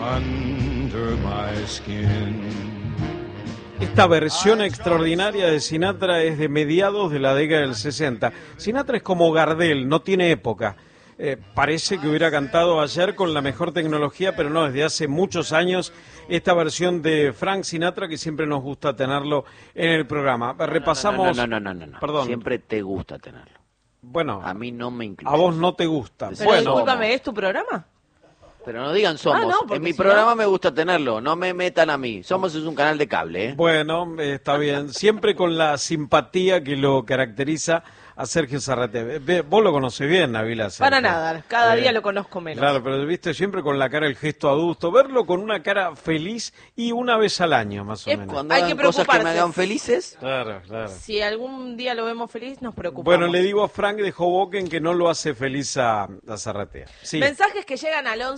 under my skin. Esta versión extraordinaria de Sinatra es de mediados de la década del 60. Sinatra es como Gardel, no tiene época. Parece que hubiera cantado ayer con la mejor tecnología, pero no, desde hace muchos años esta versión de Frank Sinatra que siempre nos gusta tenerlo en el programa. Repasamos... No. Perdón. Siempre te gusta tenerlo. Bueno, a mí no me incluye. A vos no te gusta. Pero bueno, discúlpame, ¿es tu programa? Pero no digan Somos. No, en mi si programa no... me gusta tenerlo. No me metan a mí. Somos es un canal de cable, ¿eh? Bueno, está bien. Siempre con la simpatía que lo caracteriza a Sergio Zarratea. Vos lo conocés bien, Nabila. Para nada, cada día lo conozco menos. Claro, pero viste siempre con la cara, el gesto adusto. Verlo con una cara feliz y una vez al año, más o menos. Cuando hay hagan que cosas que me preocuparse. hagan felices. Claro. Si algún día lo vemos feliz, nos preocupamos. Bueno, le digo a Frank de Hoboken que no lo hace feliz a Zarratea. Sí. Mensajes que llegan al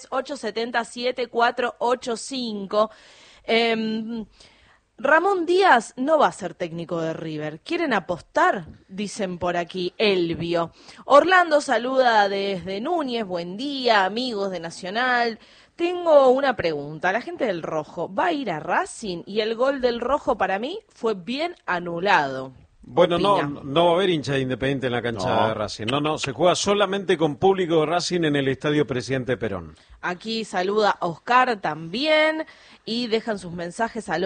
11-3-870-7485. Ramón Díaz no va a ser técnico de River. ¿Quieren apostar? Dicen por aquí, Elvio. Orlando saluda desde Núñez. Buen día, amigos de Nacional. Tengo una pregunta. La gente del Rojo va a ir a Racing y el gol del Rojo para mí fue bien anulado. Bueno, Opina. no va a haber hincha de Independiente en la cancha de Racing. No, se juega solamente con público de Racing en el Estadio Presidente Perón. Aquí saluda Oscar también y dejan sus mensajes al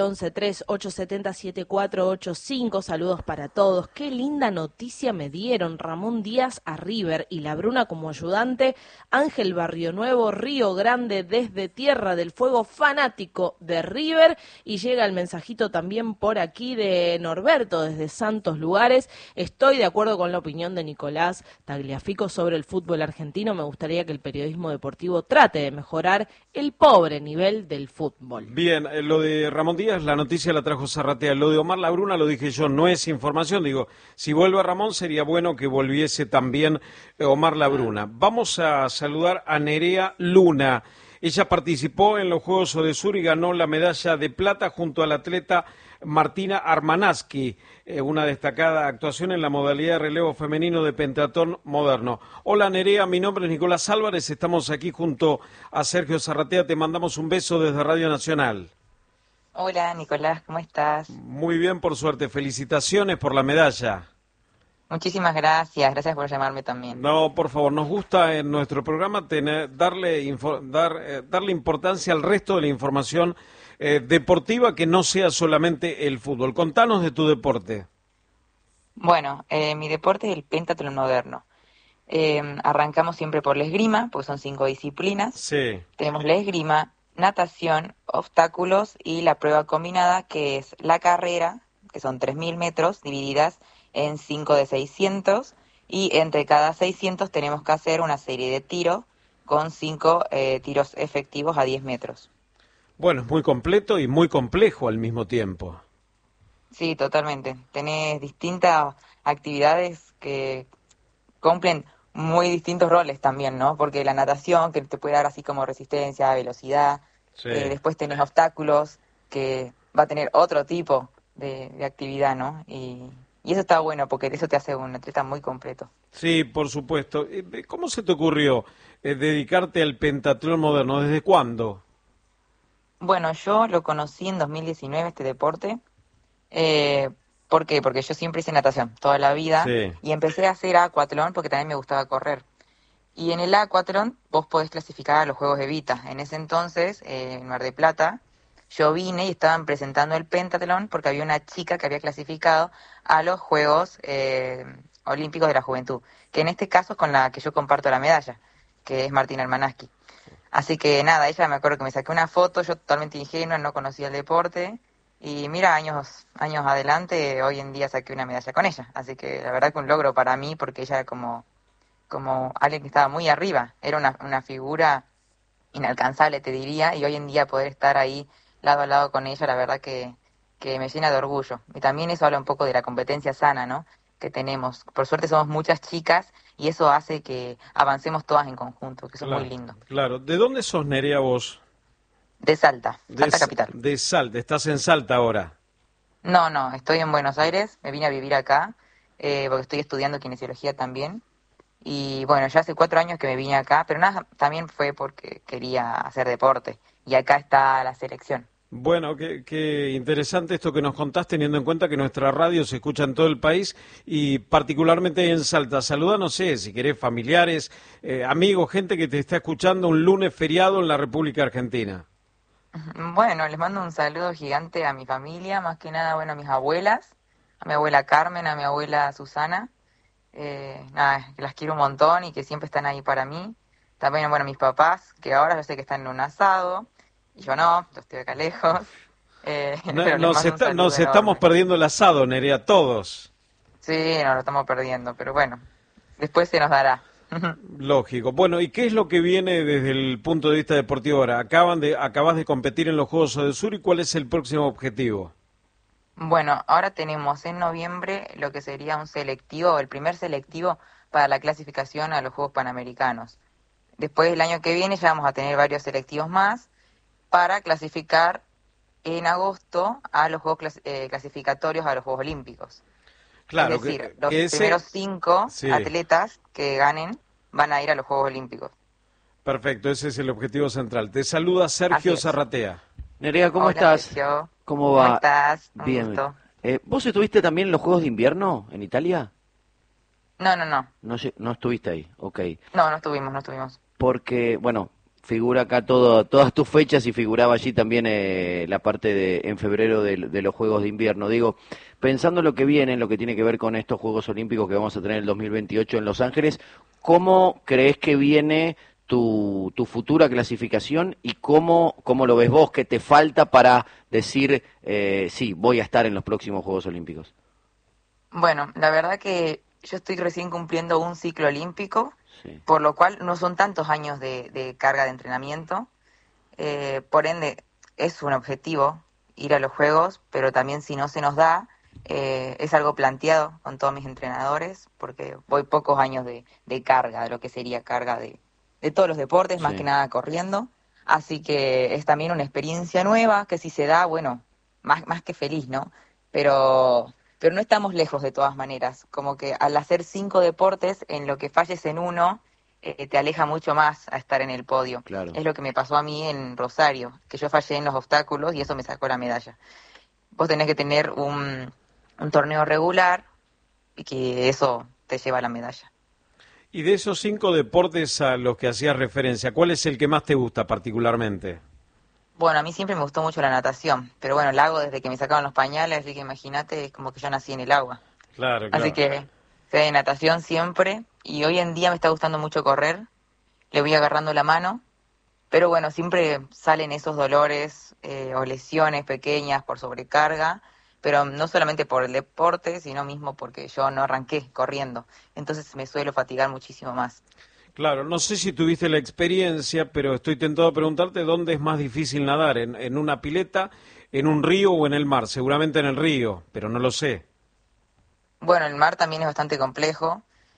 11-3-870-7485. Saludos para todos. Qué linda noticia me dieron. Ramón Díaz a River y la Bruna como ayudante. Ángel Barrio Nuevo, Río Grande, desde Tierra del Fuego, fanático de River. Y llega el mensajito también por aquí de Norberto desde Santos Lugares. Estoy de acuerdo con la opinión de Nicolás Tagliafico sobre el fútbol argentino. Me gustaría que el periodismo deportivo trate de mejorar el pobre nivel del fútbol. Bien, lo de Ramón Díaz, la noticia la trajo Zarratea. Lo de Omar Labruna lo dije yo, no es información. Digo, si vuelve Ramón sería bueno que volviese también Omar Labruna. Vamos a saludar a Nerea Luna. Ella participó en los Juegos Odesur y ganó la medalla de plata junto al atleta Martina Armanaski, una destacada actuación en la modalidad de relevo femenino de pentatlón moderno. Hola Nerea, mi nombre es Nicolás Álvarez, estamos aquí junto a Sergio Zarratea, te mandamos un beso desde Radio Nacional. Hola Nicolás, ¿cómo estás? Muy bien, por suerte, felicitaciones por la medalla. Muchísimas gracias por llamarme también. No, por favor, nos gusta en nuestro programa darle importancia al resto de la información deportiva que no sea solamente el fútbol. Contanos de tu deporte. Bueno, mi deporte es el pentatlón moderno. Arrancamos siempre por la esgrima, porque son 5 disciplinas. Sí. Tenemos la esgrima, natación, obstáculos y la prueba combinada, que es la carrera, que son 3.000 metros divididas en 5 de 600, y entre cada 600 tenemos que hacer una serie de tiros con 5 tiros efectivos a 10 metros. Bueno, es muy completo y muy complejo al mismo tiempo. Sí, totalmente. Tenés distintas actividades que cumplen muy distintos roles también, ¿no? Porque la natación, que te puede dar así como resistencia, velocidad. Sí. Después tenés obstáculos, que va a tener otro tipo de actividad, ¿no? Y eso está bueno, porque eso te hace un atleta muy completo. Sí, por supuesto. ¿Cómo se te ocurrió dedicarte al pentatlón moderno? ¿Desde cuándo? Bueno, yo lo conocí en 2019, este deporte. ¿Por qué? Porque yo siempre hice natación, toda la vida. Sí. Y empecé a hacer aquatlón porque también me gustaba correr. Y en el aquatlón vos podés clasificar a los Juegos Evita. En ese entonces, en Mar del Plata, yo vine y estaban presentando el pentatlón porque había una chica que había clasificado a los Juegos Olímpicos de la Juventud, que en este caso es con la que yo comparto la medalla, que es Martina Armanaski. Así que nada, ella me acuerdo que me saqué una foto, yo totalmente ingenua, no conocía el deporte, y mira, años adelante, hoy en día saqué una medalla con ella. Así que la verdad que un logro para mí, porque ella era como alguien que estaba muy arriba, era una figura inalcanzable, te diría, y hoy en día poder estar ahí lado a lado con ella, la verdad que me llena de orgullo. Y también eso habla un poco de la competencia sana, ¿no?, que tenemos. Por suerte somos muchas chicas y eso hace que avancemos todas en conjunto, que eso es muy lindo. Claro. ¿De dónde sos, Nerea, vos? De Salta, Salta capital. De Salta. ¿Estás en Salta ahora? No, estoy en Buenos Aires, me vine a vivir acá, porque estoy estudiando kinesiología también. Y bueno, ya hace 4 años que me vine acá, pero nada, también fue porque quería hacer deporte. Y acá está la selección. Bueno, qué interesante esto que nos contás, teniendo en cuenta que nuestra radio se escucha en todo el país y particularmente en Salta. Saluda, no sé, si querés, familiares, amigos, gente que te está escuchando un lunes feriado en la República Argentina. Bueno, les mando un saludo gigante a mi familia, más que nada, bueno, a mis abuelas, a mi abuela Carmen, a mi abuela Susana. Nada, que las quiero un montón y que siempre están ahí para mí. También, bueno, a mis papás, que ahora yo sé que están en un asado. Y yo no, yo estoy acá lejos. Pero Nos estamos perdiendo el asado, Nerea, todos. Sí, nos lo estamos perdiendo, pero bueno, después se nos dará. Lógico. Bueno, ¿y qué es lo que viene desde el punto de vista deportivo ahora? Acabas de competir en los Juegos del Sur, ¿y cuál es el próximo objetivo? Bueno, ahora tenemos en noviembre lo que sería un selectivo, el primer selectivo para la clasificación a los Juegos Panamericanos. Después, el año que viene, ya vamos a tener varios selectivos más para clasificar en agosto a los Juegos clasificatorios a los Juegos Olímpicos. Claro, es decir, los primeros 5 atletas que ganen van a ir a los Juegos Olímpicos. Perfecto, ese es el objetivo central. Te saluda Sergio Zarratea. Nerea, ¿cómo estás? Sergio. ¿Cómo va? ¿Cómo estás? Bien. Gusto. ¿Vos estuviste también en los Juegos de Invierno en Italia? No. No estuviste ahí, ok. No estuvimos. Porque, bueno, figura acá todas tus fechas y figuraba allí también la parte en febrero de los Juegos de Invierno. Digo, pensando en lo que viene, en lo que tiene que ver con estos Juegos Olímpicos que vamos a tener en el 2028 en Los Ángeles, ¿cómo crees que viene tu futura clasificación y cómo lo ves vos, que te falta para decir, sí, voy a estar en los próximos Juegos Olímpicos? Bueno, la verdad que yo estoy recién cumpliendo un ciclo olímpico, Sí. por lo cual no son tantos años de carga de entrenamiento. Por ende, es un objetivo ir a los Juegos, pero también si no se nos da, es algo planteado con todos mis entrenadores, porque voy pocos años de carga, de lo que sería carga de todos los deportes, más Sí. que nada corriendo. Así que es también una experiencia nueva, que si se da, bueno, más que feliz, ¿no? Pero no estamos lejos de todas maneras. Como que al hacer 5 deportes, en lo que falles en uno, te aleja mucho más a estar en el podio. Claro. Es lo que me pasó a mí en Rosario, que yo fallé en los obstáculos y eso me sacó la medalla. Vos tenés que tener un torneo regular y que eso te lleva a la medalla. Y de esos 5 deportes a los que hacías referencia, ¿cuál es el que más te gusta particularmente? Bueno, a mí siempre me gustó mucho la natación, pero bueno, el agua desde que me sacaban los pañales, así que imagínate, es como que yo nací en el agua. Claro. Así que de natación siempre, y hoy en día me está gustando mucho correr, le voy agarrando la mano, pero bueno, siempre salen esos dolores o lesiones pequeñas por sobrecarga, pero no solamente por el deporte, sino mismo porque yo no arranqué corriendo, entonces me suelo fatigar muchísimo más. Claro, no sé si tuviste la experiencia, pero estoy tentado a preguntarte dónde es más difícil nadar, en una pileta, en un río o en el mar. Seguramente en el río, pero no lo sé. Bueno, el mar también es bastante complejo,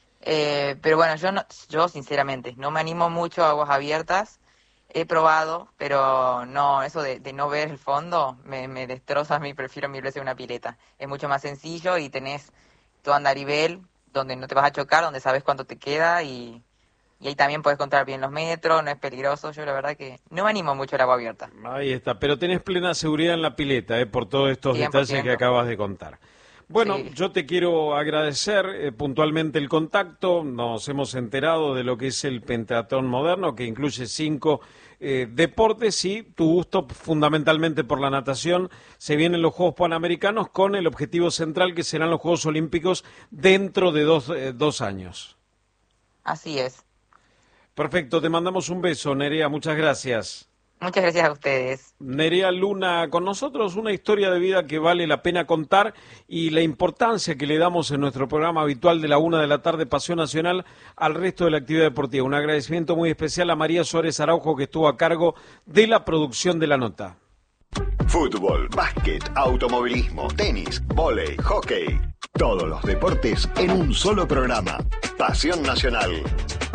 pero bueno, yo sinceramente no me animo mucho a aguas abiertas. He probado, pero no, eso de no ver el fondo me destroza a mí, prefiero mil veces una pileta. Es mucho más sencillo y tenés tu andarivel donde no te vas a chocar, donde sabes cuánto te queda y ahí también puedes controlar bien los metros, no es peligroso. Yo la verdad que no me animo mucho al agua abierta. Ahí está, pero tenés plena seguridad en la pileta, por todos estos 100%. detalles que acabas de contar. Bueno, Sí. yo te quiero agradecer puntualmente el contacto. Nos hemos enterado de lo que es el pentatlón moderno, que incluye 5 deportes, y tu gusto fundamentalmente por la natación. Se vienen los Juegos Panamericanos con el objetivo central que serán los Juegos Olímpicos dentro de 2 años. Así es. Perfecto, te mandamos un beso, Nerea, muchas gracias. Muchas gracias a ustedes. Nerea Luna con nosotros, una historia de vida que vale la pena contar y la importancia que le damos en nuestro programa habitual de la 1 de la tarde, Pasión Nacional, al resto de la actividad deportiva. Un agradecimiento muy especial a María Suárez Araujo, que estuvo a cargo de la producción de la nota. Fútbol, básquet, automovilismo, tenis, vóley, hockey. Todos los deportes en un solo programa. Pasión Nacional.